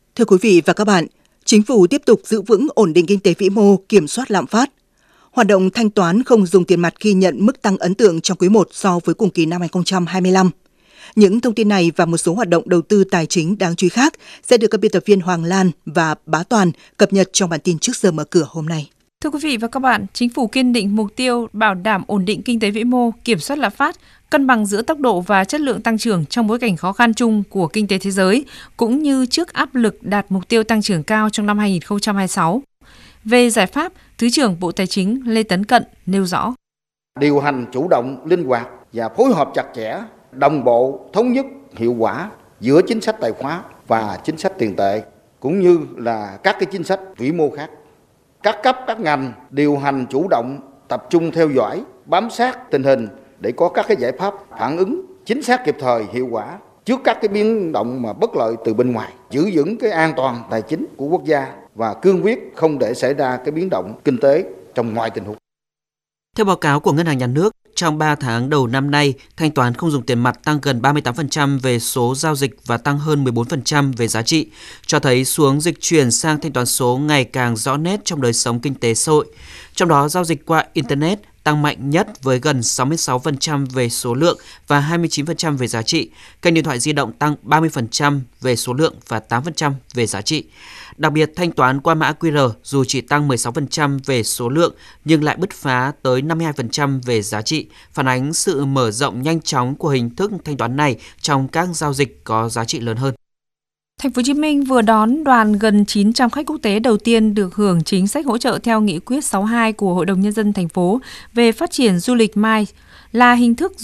Thưa quý vị và các bạn, Chính phủ tiếp tục giữ vững ổn định kinh tế vĩ mô, kiểm soát lạm phát. Hoạt động thanh toán không dùng tiền mặt ghi nhận mức tăng ấn tượng trong quý 1 so với cùng kỳ năm 2025. Những thông tin này và một số hoạt động đầu tư tài chính đáng chú ý khác sẽ được các biên tập viên Hoàng Lan và Bá Toàn cập nhật trong bản tin trước giờ mở cửa hôm nay. Thưa quý vị và các bạn, Chính phủ kiên định mục tiêu bảo đảm ổn định kinh tế vĩ mô, kiểm soát lạm phát, cân bằng giữa tốc độ và chất lượng tăng trưởng trong bối cảnh khó khăn chung của kinh tế thế giới, cũng như trước áp lực đạt mục tiêu tăng trưởng cao trong năm 2026. Về giải pháp, Thứ trưởng Bộ Tài chính Lê Tấn Cận nêu rõ. Điều hành chủ động, linh hoạt và phối hợp chặt chẽ, đồng bộ, thống nhất, hiệu quả giữa chính sách tài khóa và chính sách tiền tệ, cũng như là các cái chính sách vĩ mô khác. Các cấp, các ngành điều hành chủ động, tập trung theo dõi, bám sát tình hình để có các cái giải pháp phản ứng chính xác, kịp thời, hiệu quả trước các cái biến động mà bất lợi từ bên ngoài, giữ vững cái an toàn tài chính của quốc gia và cương quyết không để xảy ra cái biến động kinh tế trong mọi tình huống. Theo báo cáo của Ngân hàng Nhà nước, trong 3 tháng đầu năm nay, thanh toán không dùng tiền mặt tăng gần 38% về số giao dịch và tăng hơn 14% về giá trị, cho thấy xu hướng dịch chuyển sang thanh toán số ngày càng rõ nét trong đời sống kinh tế xã hội. Trong đó, giao dịch qua Internet tăng mạnh nhất với gần 66% về số lượng và 29% về giá trị. Kênh điện thoại di động tăng 30% về số lượng và 8% về giá trị. Đặc biệt, thanh toán qua mã QR dù chỉ tăng 16% về số lượng nhưng lại bứt phá tới 52% về giá trị, phản ánh sự mở rộng nhanh chóng của hình thức thanh toán này trong các giao dịch có giá trị lớn hơn. Thành phố Hồ Chí Minh vừa đón đoàn gần 900 khách quốc tế đầu tiên được hưởng chính sách hỗ trợ theo nghị quyết 62 của Hội đồng Nhân dân thành phố về phát triển du lịch MICE, là hình thức